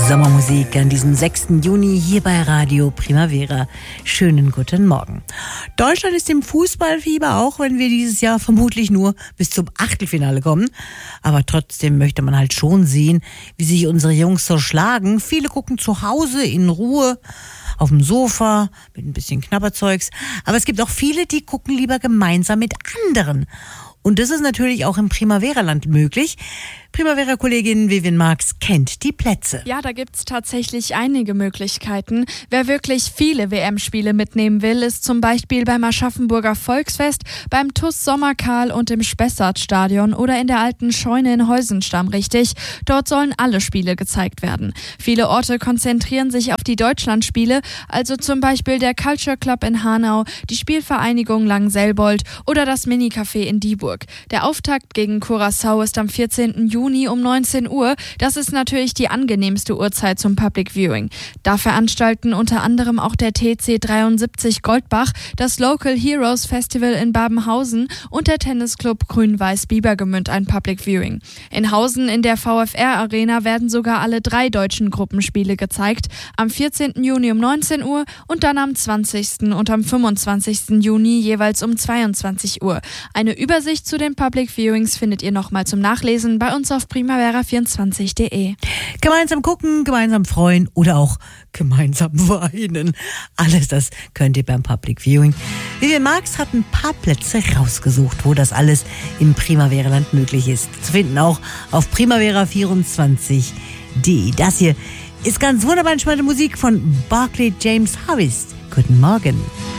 Sommermusik an diesem 6. Juni hier bei Radio Primavera. Schönen guten Morgen. Deutschland ist im Fußballfieber, auch wenn wir dieses Jahr vermutlich nur bis zum Achtelfinale kommen. Aber trotzdem möchte man halt schon sehen, wie sich unsere Jungs so schlagen. Viele gucken zu Hause in Ruhe auf dem Sofa mit ein bisschen Knabberzeugs. Aber es gibt auch viele, die gucken lieber gemeinsam mit anderen. Und das ist natürlich auch im Primavera-Land möglich. Primavera-Kollegin Vivian Marx kennt die Plätze. Ja, da gibt's tatsächlich einige Möglichkeiten. Wer wirklich viele WM-Spiele mitnehmen will, ist zum Beispiel beim Aschaffenburger Volksfest, beim TuS Sommerkarl und im Spessartstadion oder in der alten Scheune in Heusenstamm richtig. Dort sollen alle Spiele gezeigt werden. Viele Orte konzentrieren sich auf die Deutschlandspiele, also zum Beispiel der Culture Club in Hanau, die Spielvereinigung Langselbold oder das Minicafé in Dieburg. Der Auftakt gegen Curaçao ist am 14. Juni um 19 Uhr. Das ist natürlich die angenehmste Uhrzeit zum Public Viewing. Da veranstalten unter anderem auch der TC 73 Goldbach, das Local Heroes Festival in Babenhausen und der Tennisclub Grün-Weiß Biebergemünd ein Public Viewing. In Hausen in der VfR Arena werden sogar alle 3 deutschen Gruppenspiele gezeigt. Am 14. Juni um 19 Uhr und dann am 20. und am 25. Juni jeweils um 22 Uhr. Eine Übersicht zu den Public Viewings findet ihr nochmal zum Nachlesen bei uns auf primavera24.de. Gemeinsam gucken, gemeinsam freuen oder auch gemeinsam weinen. Alles das könnt ihr beim Public Viewing. Vivian Marx hat ein paar Plätze rausgesucht, wo das alles im Primavera-Land möglich ist. Zu finden auch auf primavera24.de. Das hier ist ganz wunderbar entspannte Musik von Barclay James Harvest. Guten Morgen.